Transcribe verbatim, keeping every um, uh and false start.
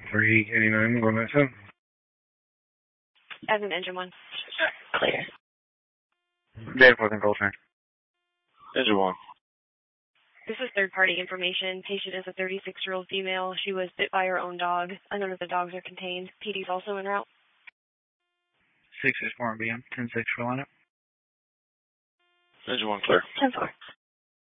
three eighty-nine, one nine seven. As an engine one. Clear. Data for control train. Engine one. This is third-party information. Patient is a thirty-six-year-old female. She was bit by her own dog. None of the dogs are contained. P D's also en route. six six four B M, ten six for lineup. Engine one clear. ten four.